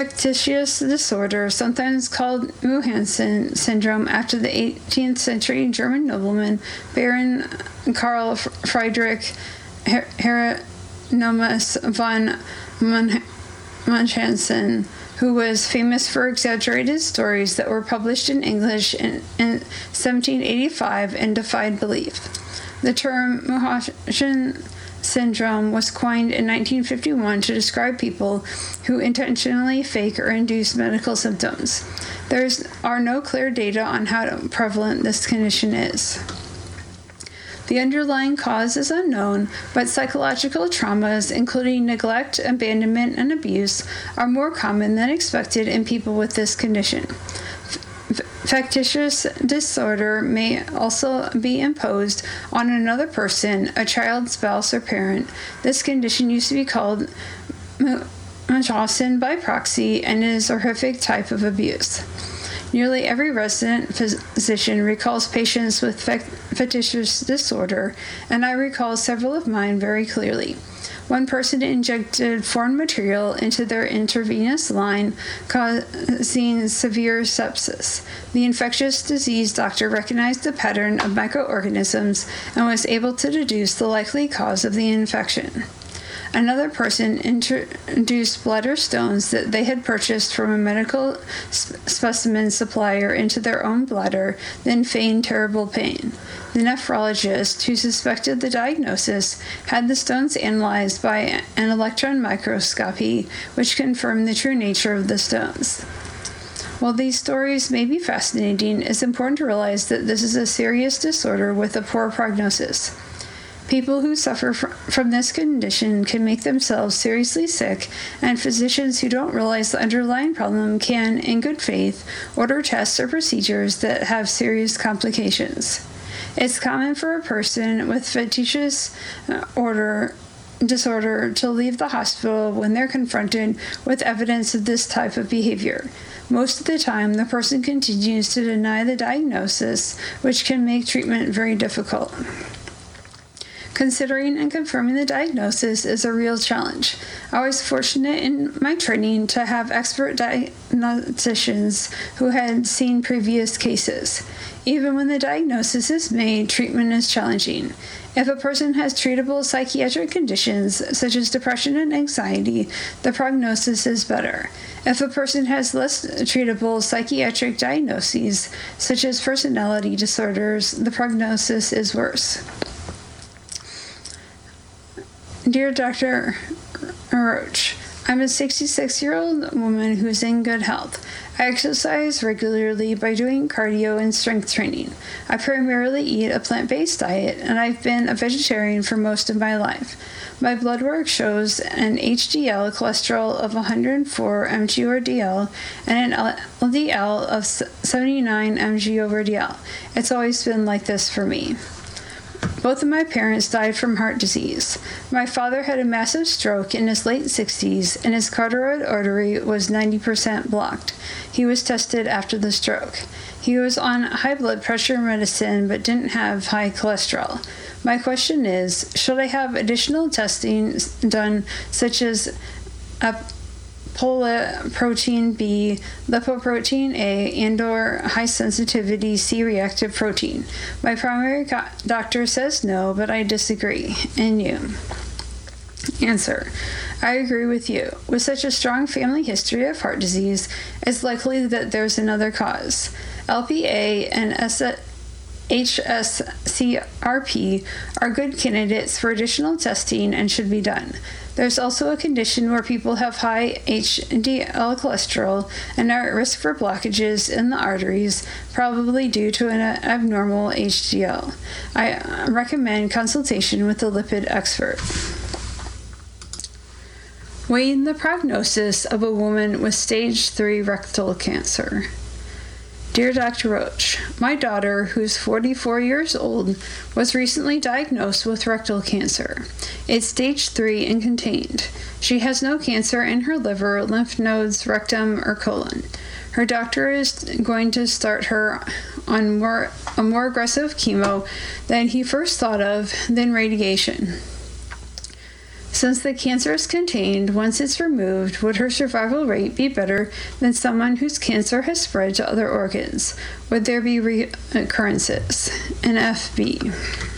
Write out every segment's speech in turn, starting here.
Factitious disorder, sometimes called Munchausen syndrome, after the 18th century German nobleman Baron Karl Friedrich Hieronymus von Munchausen, who was famous for exaggerated stories that were published in English in 1785 and defied belief. The term Munchausen syndrome was coined in 1951 to describe people who intentionally fake or induce medical symptoms. There are no clear data on how prevalent this condition is. The underlying cause is unknown, but psychological traumas, including neglect, abandonment, and abuse, are more common than expected in people with this condition. Factitious disorder may also be imposed on another person, a child, spouse, or parent. This condition used to be called Munchausen by proxy and is a horrific type of abuse. Nearly every resident physician recalls patients with factitious disorder, and I recall several of mine very clearly. One person injected foreign material into their intravenous line, causing severe sepsis. The infectious disease doctor recognized the pattern of microorganisms and was able to deduce the likely cause of the infection. Another person introduced bladder stones that they had purchased from a medical specimen supplier into their own bladder, then feigned terrible pain. The nephrologist, who suspected the diagnosis, had the stones analyzed by an electron microscopy, which confirmed the true nature of the stones. While these stories may be fascinating, it's important to realize that this is a serious disorder with a poor prognosis. People who suffer from this condition can make themselves seriously sick, and physicians who don't realize the underlying problem can, in good faith, order tests or procedures that have serious complications. It's common for a person with factitious disorder to leave the hospital when they're confronted with evidence of this type of behavior. Most of the time, the person continues to deny the diagnosis, which can make treatment very difficult. Considering and confirming the diagnosis is a real challenge. I was fortunate in my training to have expert diagnosticians who had seen previous cases. Even when the diagnosis is made, treatment is challenging. If a person has treatable psychiatric conditions, such as depression and anxiety, the prognosis is better. If a person has less treatable psychiatric diagnoses, such as personality disorders, the prognosis is worse. Dear Dr. Roach, I'm a 66-year-old woman who's in good health. I exercise regularly by doing cardio and strength training. I primarily eat a plant-based diet, and I've been a vegetarian for most of my life. My blood work shows an HDL cholesterol of 104 mg/dl and an LDL of 79 mg/dl. It's always been like this for me. Both of my parents died from heart disease. My father had a massive stroke in his late 60s, and his carotid artery was 90% blocked. He was tested after the stroke. He was on high blood pressure medicine but didn't have high cholesterol. My question is, should I have additional testing done, such as apolipoprotein B, lipoprotein A, and/or high-sensitivity C-reactive protein? My primary doctor says no, but I disagree. And you? Answer. I agree with you. With such a strong family history of heart disease, it's likely that there's another cause. LPA and HSCRP are good candidates for additional testing and should be done. There's also a condition where people have high HDL cholesterol and are at risk for blockages in the arteries, probably due to an abnormal HDL. I recommend consultation with a lipid expert. Weighing the prognosis of a woman with stage 3 rectal cancer. Dear Dr. Roach, my daughter, who's 44 years old, was recently diagnosed with rectal cancer. It's stage 3 and contained. She has no cancer in her liver, lymph nodes, rectum, or colon. Her doctor is going to start her on a more aggressive chemo than he first thought of, then radiation. Since the cancer is contained once it's removed, would her survival rate be better than someone whose cancer has spread to other organs? Would there be recurrences? NFB.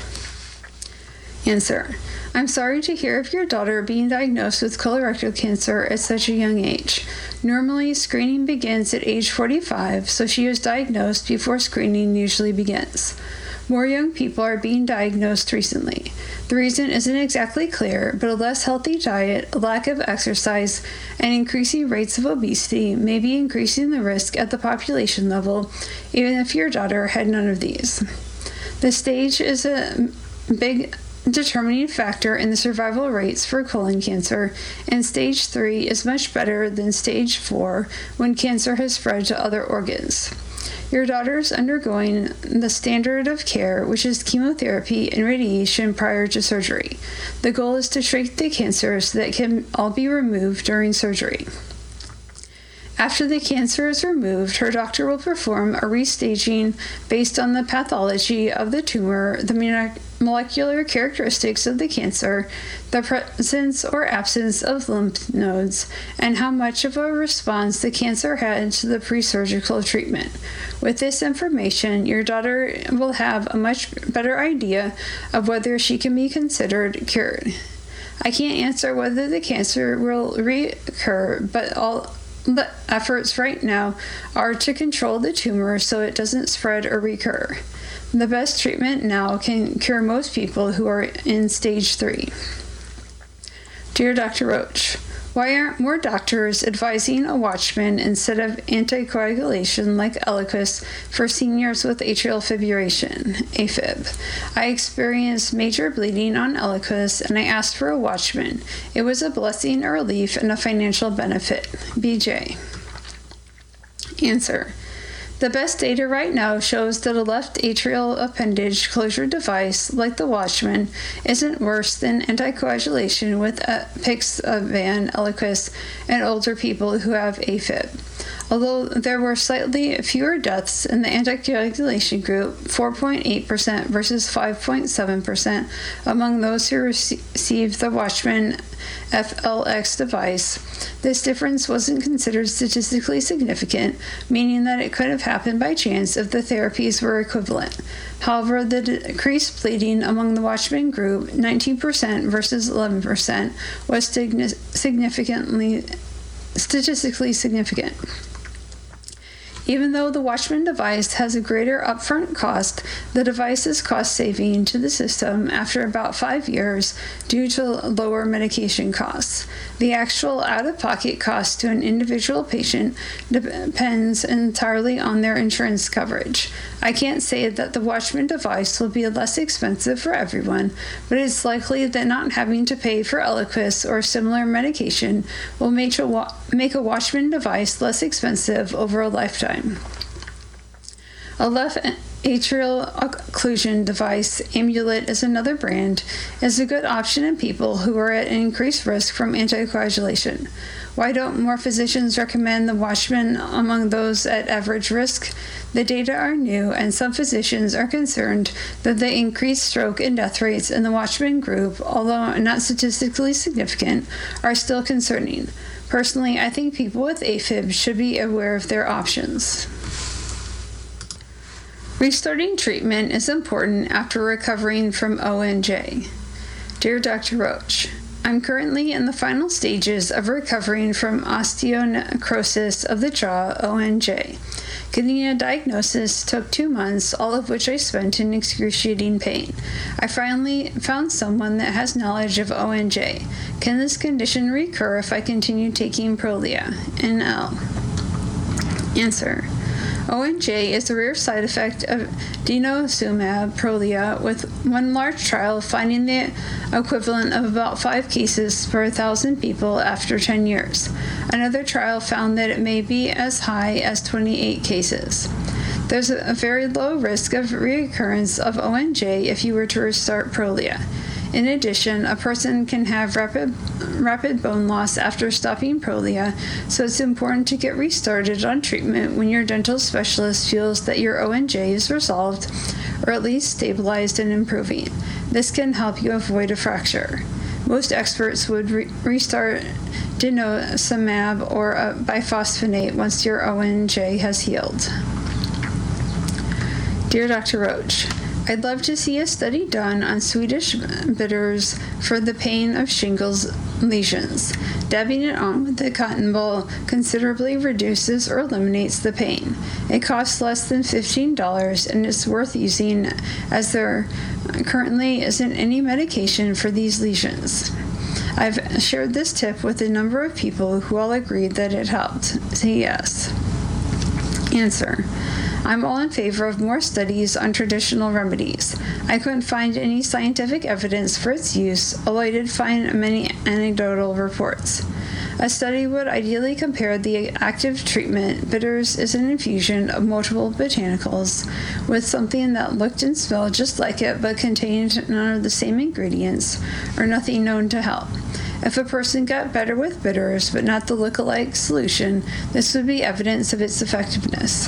Answer. I'm sorry to hear of your daughter being diagnosed with colorectal cancer at such a young age. Normally, screening begins at age 45, so she was diagnosed before screening usually begins. More young people are being diagnosed recently. The reason isn't exactly clear, but a less healthy diet, a lack of exercise, and increasing rates of obesity may be increasing the risk at the population level, even if your daughter had none of these. The stage is a big determining factor in the survival rates for colon cancer, and stage 3 is much better than stage 4 when cancer has spread to other organs. Your daughter is undergoing the standard of care, which is chemotherapy and radiation prior to surgery. The goal is to shrink the cancer so that it can all be removed during surgery. After the cancer is removed, her doctor will perform a restaging based on the pathology of the tumor, the molecular characteristics of the cancer, the presence or absence of lymph nodes, and how much of a response the cancer had to the pre-surgical treatment. With this information, your daughter will have a much better idea of whether she can be considered cured. I can't answer whether the cancer will recur, but all the efforts right now are to control the tumor so it doesn't spread or recur. The best treatment now can cure most people who are in stage 3. Dear Dr. Roach, why aren't more doctors advising a Watchman instead of anticoagulation like Eliquis for seniors with atrial fibrillation, AFib? I experienced major bleeding on Eliquis and I asked for a Watchman. It was a blessing, a relief, and a financial benefit. BJ. Answer. The best data right now shows that a left atrial appendage closure device, like the Watchman, isn't worse than anticoagulation with Apixaban, Eliquis, and older people who have AFib. Although there were slightly fewer deaths in the anticoagulation group, 4.8% versus 5.7% among those who received the Watchman FLX device, this difference wasn't considered statistically significant, meaning that it could have happened by chance if the therapies were equivalent. However, the decreased bleeding among the Watchman group, 19% versus 11%, was statistically significant. Even though the Watchman device has a greater upfront cost, the device is cost-saving to the system after about 5 years due to lower medication costs. The actual out-of-pocket cost to an individual patient depends entirely on their insurance coverage. I can't say that the Watchman device will be less expensive for everyone, but it's likely that not having to pay for Eliquis or similar medication will make a Watchman device less expensive over a lifetime. A left atrial occlusion device, Amulet is another brand, is a good option in people who are at an increased risk from anticoagulation. Why don't more physicians recommend the Watchman among those at average risk? The data are new, and some physicians are concerned that the increased stroke and death rates in the Watchman group, although not statistically significant, are still concerning. Personally, I think people with AFib should be aware of their options. Restarting treatment is important after recovering from ONJ. Dear Dr. Roach, I'm currently in the final stages of recovering from osteonecrosis of the jaw, ONJ. Getting a diagnosis took 2 months, all of which I spent in excruciating pain. I finally found someone that has knowledge of ONJ. Can this condition recur if I continue taking Prolia? NL. Answer. ONJ is a rare side effect of denosumab Prolia, with one large trial finding the equivalent of about 5 cases per 1,000 people after 10 years. Another trial found that it may be as high as 28 cases. There's a very low risk of reoccurrence of ONJ if you were to restart Prolia. In addition, a person can have rapid bone loss after stopping Prolia, so it's important to get restarted on treatment when your dental specialist feels that your ONJ is resolved or at least stabilized and improving. This can help you avoid a fracture. Most experts would restart denosumab or biphosphonate once your ONJ has healed. Dear Dr. Roach, I'd love to see a study done on Swedish bitters for the pain of shingles lesions. Dabbing it on with the cotton ball considerably reduces or eliminates the pain. It costs less than $15 and is worth using as there currently isn't any medication for these lesions. I've shared this tip with a number of people who all agreed that it helped. Say yes. Answer. I'm all in favor of more studies on traditional remedies. I couldn't find any scientific evidence for its use, although I did find many anecdotal reports. A study would ideally compare the active treatment, bitters is an infusion of multiple botanicals, with something that looked and smelled just like it but contained none of the same ingredients or nothing known to help. If a person got better with bitters but not the look-alike solution, this would be evidence of its effectiveness.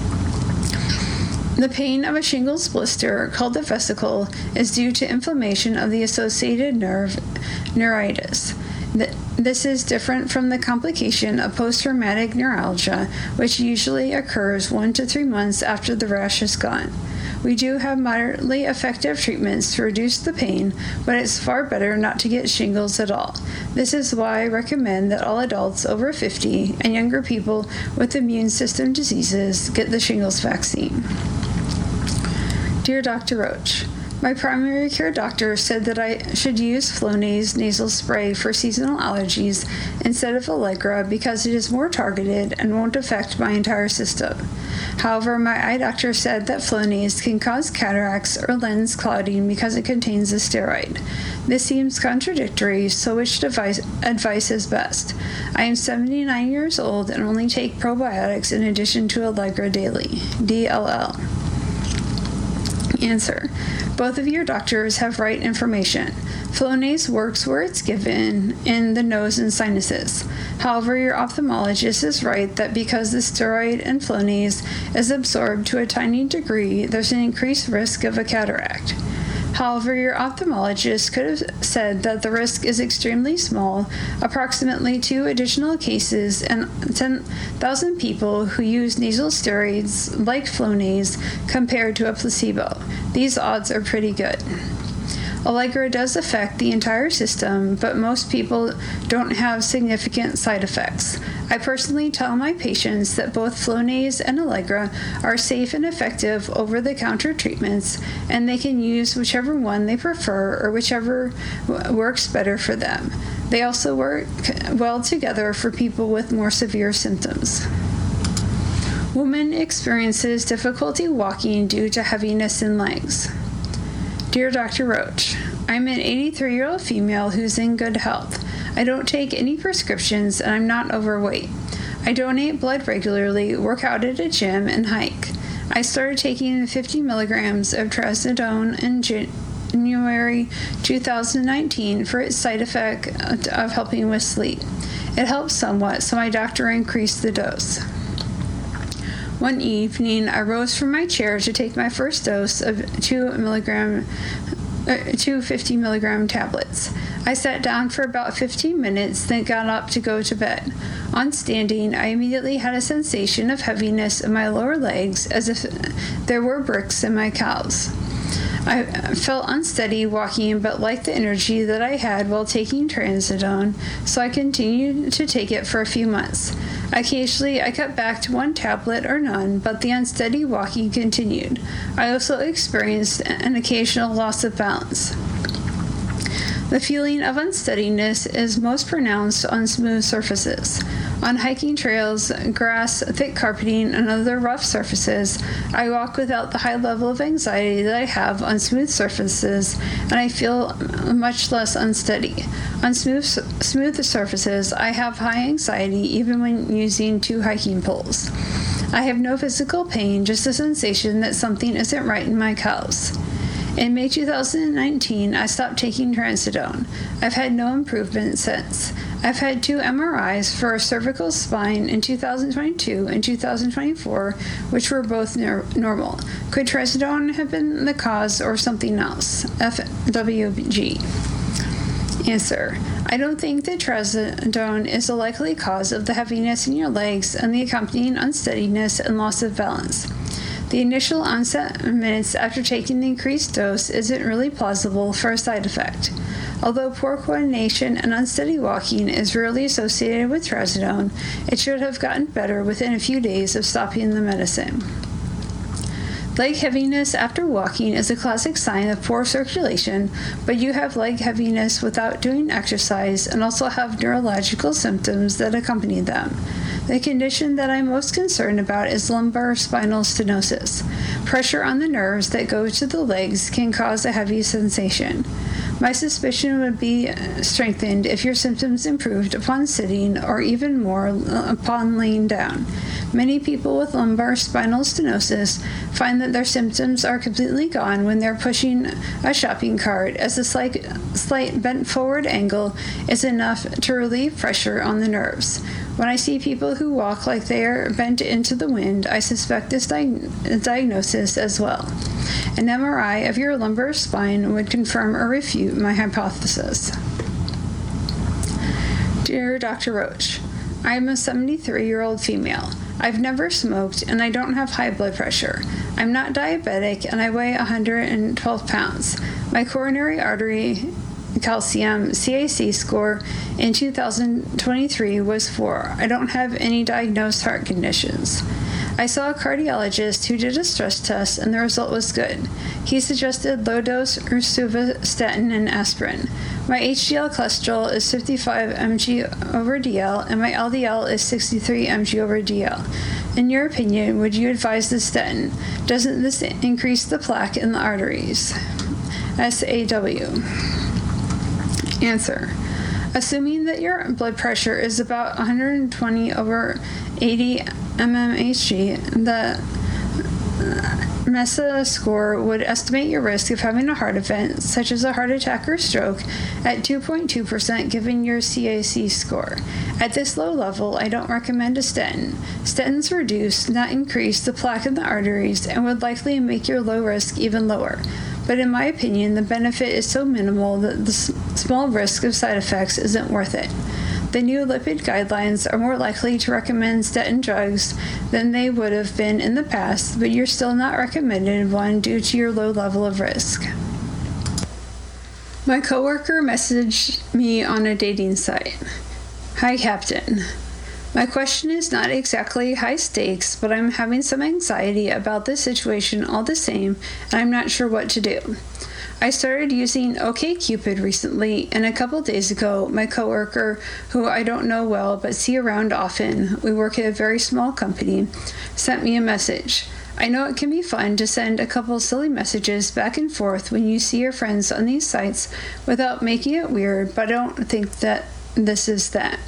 The pain of a shingles blister, called the vesicle, is due to inflammation of the associated nerve, neuritis. This is different from the complication of post-traumatic neuralgia, which usually occurs 1 to 3 months after the rash is gone. We do have moderately effective treatments to reduce the pain, but it's far better not to get shingles at all. This is why I recommend that all adults over 50 and younger people with immune system diseases get the shingles vaccine. Dear Dr. Roach, my primary care doctor said that I should use Flonase nasal spray for seasonal allergies instead of Allegra because it is more targeted and won't affect my entire system. However, my eye doctor said that Flonase can cause cataracts or lens clouding because it contains a steroid. This seems contradictory, so which advice is best? I am 79 years old and only take probiotics in addition to Allegra daily. DLL. Answer. Both of your doctors have right information. Flonase works where it's given, in the nose and sinuses. However, your ophthalmologist is right that because the steroid and Flonase is absorbed to a tiny degree, there's an increased risk of a cataract. However, your ophthalmologist could have said that the risk is extremely small, approximately 2 additional cases and 10,000 people who use nasal steroids like Flonase compared to a placebo. These odds are pretty good. Allegra does affect the entire system, but most people don't have significant side effects. I personally tell my patients that both Flonase and Allegra are safe and effective over-the-counter treatments, and they can use whichever one they prefer or whichever works better for them. They also work well together for people with more severe symptoms. Woman experiences difficulty walking due to heaviness in legs. Dear Dr. Roach, I'm an 83-year-old female who's in good health. I don't take any prescriptions and I'm not overweight. I donate blood regularly, work out at a gym, and hike. I started taking 50 milligrams of trazodone in January 2019 for its side effect of helping with sleep. It helped somewhat, so my doctor increased the dose. One evening, I rose from my chair to take my first dose of 2 50 milligram tablets. I sat down for about 15 minutes, then got up to go to bed. On standing, I immediately had a sensation of heaviness in my lower legs as if there were bricks in my calves. I felt unsteady walking, but liked the energy that I had while taking trazodone, so I continued to take it for a few months. Occasionally, I cut back to 1 tablet or none, but the unsteady walking continued. I also experienced an occasional loss of balance. The feeling of unsteadiness is most pronounced on smooth surfaces. On hiking trails, grass, thick carpeting, and other rough surfaces, I walk without the high level of anxiety that I have on smooth surfaces, and I feel much less unsteady. On smooth surfaces, I have high anxiety even when using 2 hiking poles. I have no physical pain, just a sensation that something isn't right in my calves. In May 2019, I stopped taking trazodone. I've had no improvement since. I've had 2 MRIs for a cervical spine in 2022 and 2024, which were both normal. Could trazodone have been the cause or something else? FWG. Answer. I don't think that trazodone is a likely cause of the heaviness in your legs and the accompanying unsteadiness and loss of balance. The initial onset minutes after taking the increased dose isn't really plausible for a side effect. Although poor coordination and unsteady walking is rarely associated with trazodone, it should have gotten better within a few days of stopping the medicine. Leg heaviness after walking is a classic sign of poor circulation, but you have leg heaviness without doing exercise and also have neurological symptoms that accompany them. The condition that I'm most concerned about is lumbar spinal stenosis. Pressure on the nerves that go to the legs can cause a heavy sensation. My suspicion would be strengthened if your symptoms improved upon sitting or even more upon laying down. Many people with lumbar spinal stenosis find that their symptoms are completely gone when they're pushing a shopping cart, as a slight bent forward angle is enough to relieve pressure on the nerves. When I see people who walk like they are bent into the wind, I suspect this diagnosis as well. An MRI of your lumbar spine would confirm or refute my hypothesis. Dear Dr. Roach, I am a 73-year-old female. I've never smoked, and I don't have high blood pressure. I'm not diabetic, and I weigh 112 pounds. My coronary artery calcium CAC score in 2023 was 4. I don't have any diagnosed heart conditions. I saw a cardiologist who did a stress test, and the result was good. He suggested low-dose rosuvastatin and aspirin. My HDL cholesterol is 55 mg over DL, and my LDL is 63 mg over DL. In your opinion, would you advise the statin? Doesn't this increase the plaque in the arteries? SAW. Answer. Assuming that your blood pressure is about 120 over 80 mmHg, the MESA score would estimate your risk of having a heart event, such as a heart attack or stroke, at 2.2% given your CAC score. At this low level, I don't recommend a statin. Statins reduce, not increase, the plaque in the arteries and would likely make your low risk even lower. But in my opinion, the benefit is so minimal that the small risk of side effects isn't worth it. The new lipid guidelines are more likely to recommend statin drugs than they would have been in the past, but you're still not recommended one due to your low level of risk. My coworker messaged me on a dating site. Hi, Captain. My question is not exactly high stakes, but I'm having some anxiety about this situation all the same, and I'm not sure what to do. I started using OkCupid recently, and a couple days ago, my coworker, who I don't know well but see around often, we work at a very small company, sent me a message. I know it can be fun to send a couple silly messages back and forth when you see your friends on these sites without making it weird, but I don't think that this is that.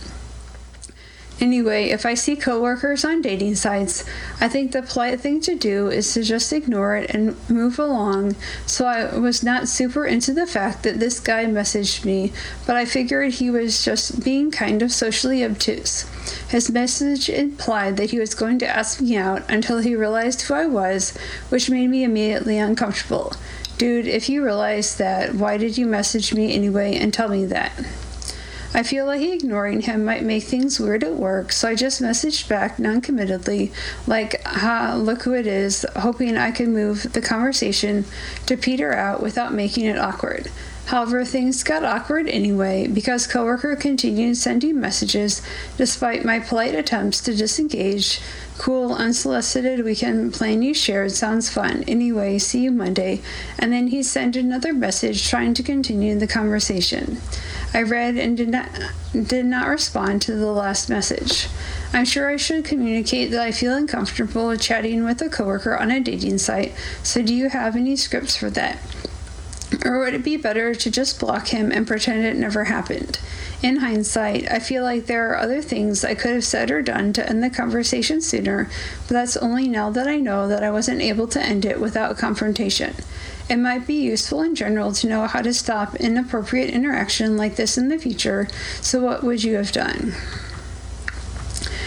Anyway, if I see coworkers on dating sites, I think the polite thing to do is to just ignore it and move along, so I was not super into the fact that this guy messaged me, but I figured he was just being kind of socially obtuse. His message implied that he was going to ask me out until he realized who I was, which made me immediately uncomfortable. Dude, if you realize that, why did you message me anyway and tell me that? I feel like ignoring him might make things weird at work, so I just messaged back non-committedly, like, ha, look who it is, hoping I could move the conversation to peter out without making it awkward. However, things got awkward anyway, because coworker continued sending messages despite my polite attempts to disengage. Cool, unsolicited weekend plan you shared sounds fun. Anyway, see you Monday. And then he sent another message trying to continue the conversation. I read and did not respond to the last message. I'm sure I should communicate that I feel uncomfortable chatting with a coworker on a dating site, so do you have any scripts for that? Or would it be better to just block him and pretend it never happened? In hindsight, I feel like there are other things I could have said or done to end the conversation sooner, but that's only now that I know that I wasn't able to end it without confrontation. It might be useful in general to know how to stop inappropriate interaction like this in the future, so what would you have done?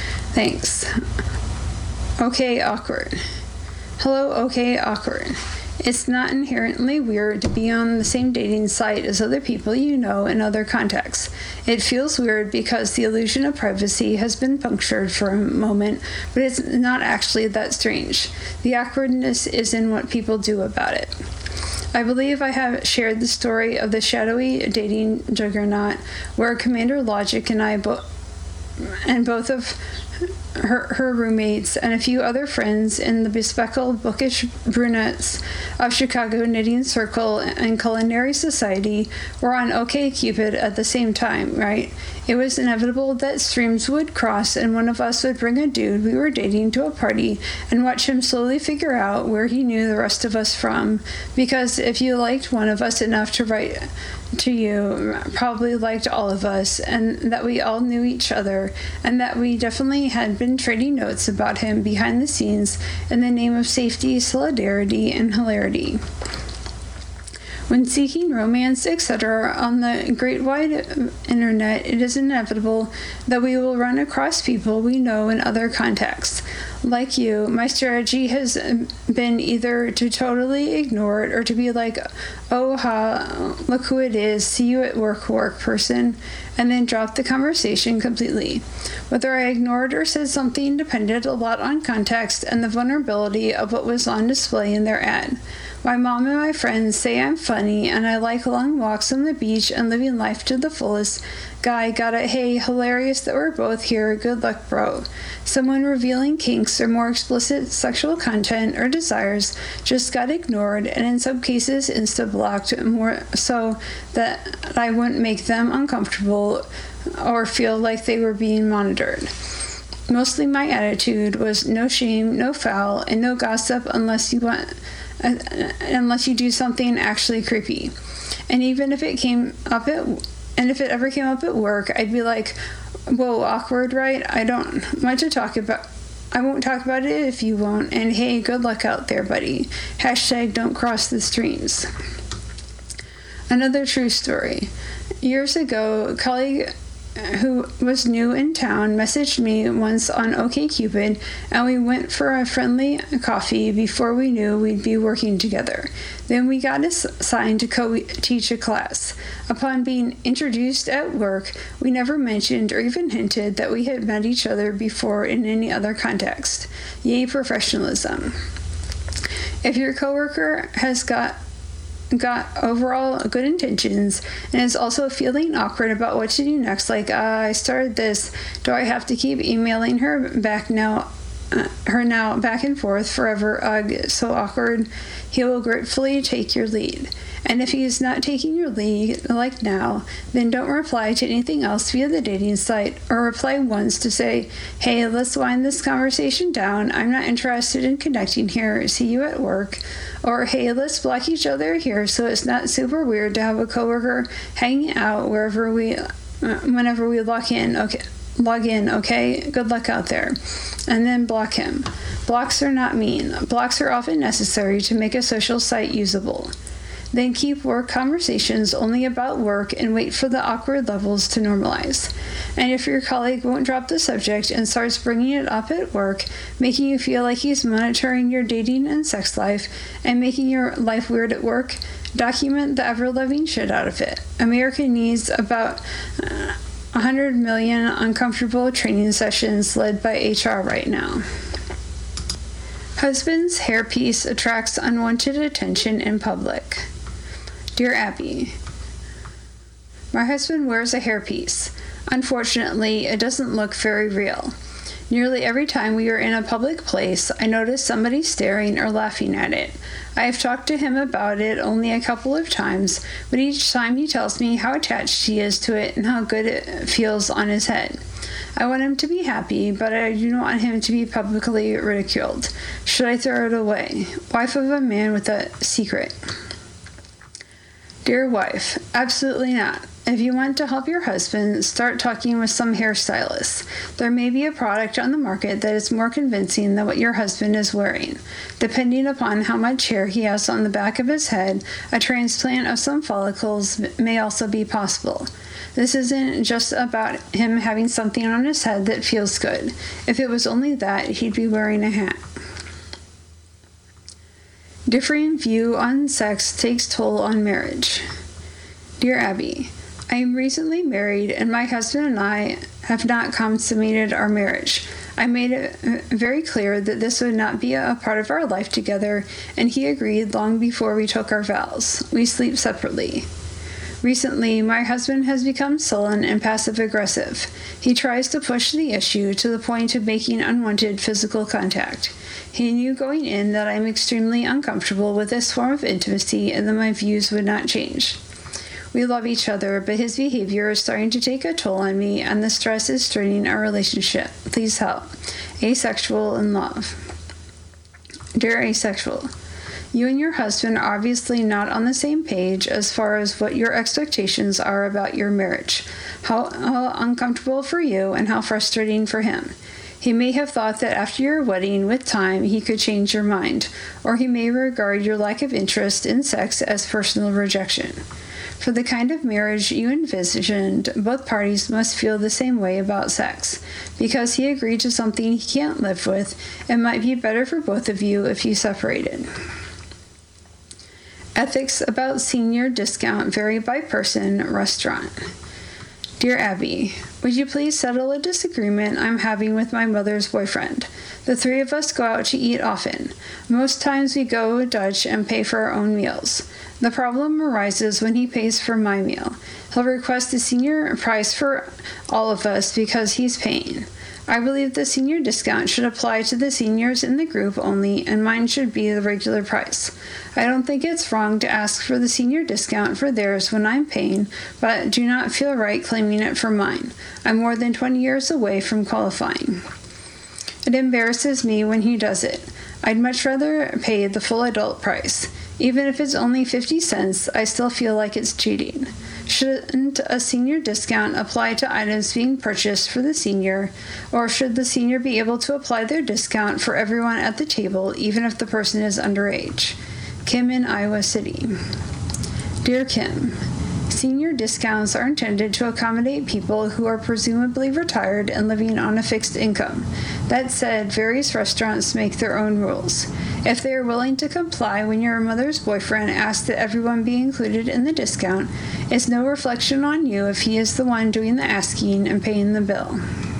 Thanks. Okay, awkward. Hello, okay, awkward. It's not inherently weird to be on the same dating site as other people you know in other contexts. It feels weird because the illusion of privacy has been punctured for a moment, but it's not actually that strange. The awkwardness is in what people do about it. I believe I have shared the story of the shadowy dating juggernaut where Commander Logic and I both of her roommates and a few other friends in the bespectacled bookish brunettes of Chicago Knitting Circle and Culinary Society were on OkCupid at the same time, right? It was inevitable that streams would cross and one of us would bring a dude we were dating to a party and watch him slowly figure out where he knew the rest of us from, because if you liked one of us enough to write to you, probably liked all of us, and that we all knew each other, and that we definitely had been trading notes about him behind the scenes in the name of safety, solidarity, and hilarity. When seeking romance, etc., on the great wide internet, it is inevitable that we will run across people we know in other contexts. Like you, my strategy has been either to totally ignore it or to be like, oh ha, look who it is, see you at work person, and then drop the conversation completely. Whether I ignored or said something depended a lot on context and the vulnerability of what was on display in their ad. My mom and my friends say I'm funny and I like long walks on the beach and living life to the fullest. Guy got a hey, hilarious that we're both here, good luck bro. Someone revealing kinks or more explicit sexual content or desires just got ignored and in some cases insta-blocked, more so that I wouldn't make them uncomfortable or feel like they were being monitored. Mostly my attitude was no shame, no foul, and no gossip unless you do something actually creepy. And even if it ever came up at work, I'd be like, whoa, awkward, right? I don't want to talk about I won't talk about it if you won't, and hey, good luck out there, buddy. # don't cross the streams. Another true story. Years ago, a colleague who was new in town messaged me once on OkCupid, and we went for a friendly coffee before we knew we'd be working together. Then we got assigned to co-teach a class. Upon being introduced at work, we never mentioned or even hinted that we had met each other before in any other context. Yay, professionalism. If your coworker has got overall good intentions and is also feeling awkward about what to do next, like I started this, do I have to keep emailing her back now back and forth forever, ugh, so awkward, he will gratefully take your lead. And if he is not taking your lead, like now, then don't reply to anything else via the dating site, or reply once to say, hey, let's wind this conversation down, I'm not interested in connecting here, see you at work, or hey, let's block each other here so it's not super weird to have a coworker hanging out whenever we log in, okay? Good luck out there. And then block him. Blocks are not mean. Blocks are often necessary to make a social site usable. Then keep work conversations only about work and wait for the awkward levels to normalize. And if your colleague won't drop the subject and starts bringing it up at work, making you feel like he's monitoring your dating and sex life and making your life weird at work, document the ever-loving shit out of it. America needs about 100 million uncomfortable training sessions led by HR right now. Husband's hairpiece attracts unwanted attention in public. Dear Abby, my husband wears a hairpiece. Unfortunately, it doesn't look very real. Nearly every time we are in a public place, I notice somebody staring or laughing at it. I have talked to him about it only a couple of times, but each time he tells me how attached he is to it and how good it feels on his head. I want him to be happy, but I do not want him to be publicly ridiculed. Should I throw it away? Wife of a man with a secret. Dear wife, absolutely not. If you want to help your husband, start talking with some hairstylists. There may be a product on the market that is more convincing than what your husband is wearing. Depending upon how much hair he has on the back of his head, a transplant of some follicles may also be possible. This isn't just about him having something on his head that feels good. If it was only that, he'd be wearing a hat. Differing view on sex takes toll on marriage. Dear Abby, I am recently married, and my husband and I have not consummated our marriage. I made it very clear that this would not be a part of our life together, and he agreed long before we took our vows. We sleep separately. Recently, my husband has become sullen and passive-aggressive. He tries to push the issue to the point of making unwanted physical contact. He knew going in that I am extremely uncomfortable with this form of intimacy and that my views would not change. We love each other, but his behavior is starting to take a toll on me, and the stress is straining our relationship. Please help. Asexual in love. Dear Asexual, you and your husband are obviously not on the same page as far as what your expectations are about your marriage, how uncomfortable for you and how frustrating for him. He may have thought that after your wedding, with time, he could change your mind, or he may regard your lack of interest in sex as personal rejection. For the kind of marriage you envisioned, both parties must feel the same way about sex. Because he agreed to something he can't live with, it might be better for both of you if you separated. Ethics about senior discount vary by person, restaurant. Dear Abby, would you please settle a disagreement I'm having with my mother's boyfriend? The three of us go out to eat often. Most times we go Dutch and pay for our own meals. The problem arises when he pays for my meal. He'll request a senior price for all of us because he's paying. I believe the senior discount should apply to the seniors in the group only, and mine should be the regular price. I don't think it's wrong to ask for the senior discount for theirs when I'm paying, but do not feel right claiming it for mine. I'm more than 20 years away from qualifying. It embarrasses me when he does it. I'd much rather pay the full adult price. Even if it's only 50 cents, I still feel like it's cheating. Shouldn't a senior discount apply to items being purchased for the senior, or should the senior be able to apply their discount for everyone at the table, even if the person is underage? Kim in Iowa City. Dear Kim, senior discounts are intended to accommodate people who are presumably retired and living on a fixed income. That said, various restaurants make their own rules. If they are willing to comply when your mother's boyfriend asks that everyone be included in the discount, it's no reflection on you if he is the one doing the asking and paying the bill.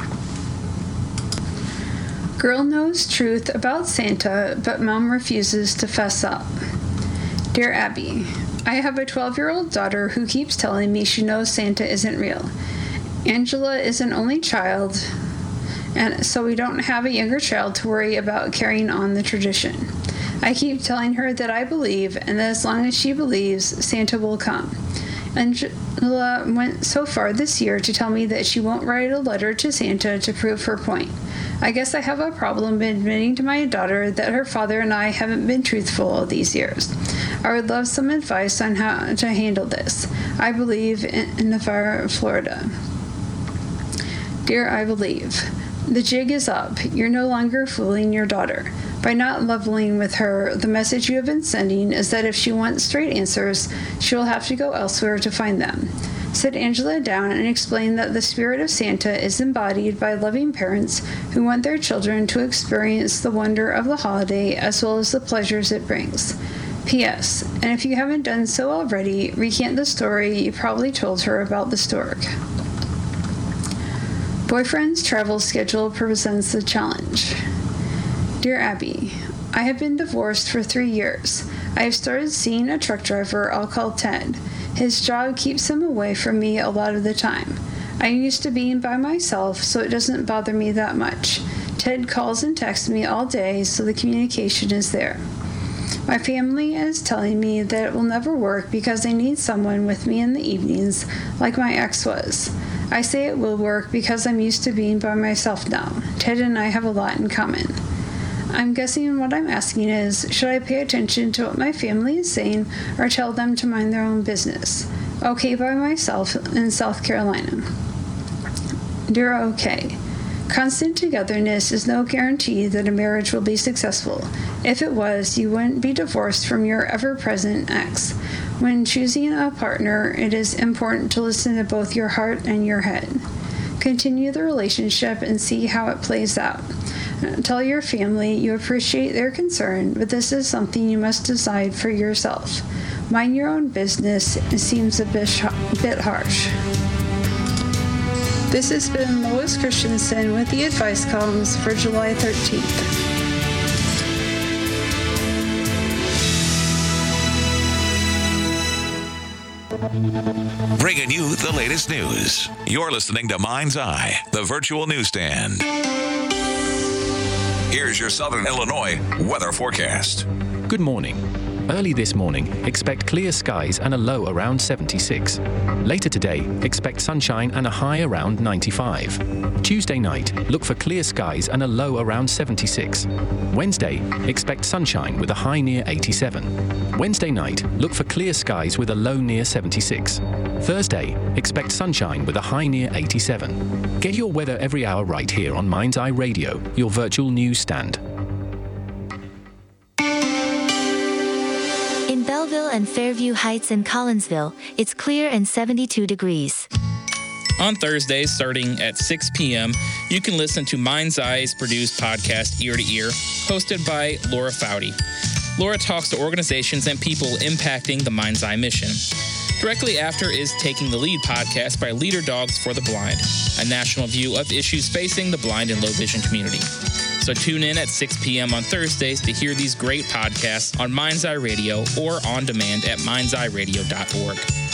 Girl knows truth about Santa, but mom refuses to fess up. Dear Abby, I have a 12-year-old daughter who keeps telling me she knows Santa isn't real. Angela is an only child, and so we don't have a younger child to worry about carrying on the tradition. I keep telling her that I believe, and that as long as she believes, Santa will come. Angela went so far this year to tell me that she won't write a letter to Santa to prove her point. I guess I have a problem admitting to my daughter that her father and I haven't been truthful all these years. I would love some advice on how to handle this. I believe in Navarre, Florida. Dear I Believe, the jig is up. You're no longer fooling your daughter. By not leveling with her, the message you have been sending is that if she wants straight answers, she will have to go elsewhere to find them. Sit Angela down and explain that the spirit of Santa is embodied by loving parents who want their children to experience the wonder of the holiday as well as the pleasures it brings. P.S. And if you haven't done so already, recant the story you probably told her about the stork. Boyfriend's travel schedule presents a challenge. Dear Abby, I have been divorced for 3 years. I have started seeing a truck driver I'll call Ted. His job keeps him away from me a lot of the time. I'm used to being by myself, so it doesn't bother me that much. Ted calls and texts me all day, so the communication is there. My family is telling me that it will never work because they need someone with me in the evenings, like my ex was. I say it will work because I'm used to being by myself now. Ted and I have a lot in common. I'm guessing what I'm asking is, should I pay attention to what my family is saying or tell them to mind their own business? Okay by myself in South Carolina. Dear OK, constant togetherness is no guarantee that a marriage will be successful. If it was, you wouldn't be divorced from your ever-present ex. When choosing a partner, it is important to listen to both your heart and your head. Continue the relationship and see how it plays out. tell your family you appreciate their concern, but this is something you must decide for yourself. Mind your own business seems a bit harsh. This has been Lois Christensen with the advice columns for July 13th. Bringing you the latest news. You're listening to Mind's Eye, the virtual newsstand. Here's your Southern Illinois weather forecast. Good morning. Early this morning, expect clear skies and a low around 76. Later today, expect sunshine and a high around 95. Tuesday night, look for clear skies and a low around 76. Wednesday, expect sunshine with a high near 87. Wednesday night, look for clear skies with a low near 76. Thursday, expect sunshine with a high near 87. Get your weather every hour right here on Mind's Eye Radio, your virtual news stand. In Belleville and Fairview Heights and Collinsville, it's clear and 72 degrees. On Thursdays, starting at 6 p.m., you can listen to Mind's Eye's produced podcast, Ear to Ear, hosted by Laura Foudy. Laura talks to organizations and people impacting the Mind's Eye mission. Directly after is Taking the Lead podcast by Leader Dogs for the Blind, a national view of issues facing the blind and low vision community. So tune in at 6 p.m. on Thursdays to hear these great podcasts on Mind's Eye Radio or on demand at mindseyeradio.org.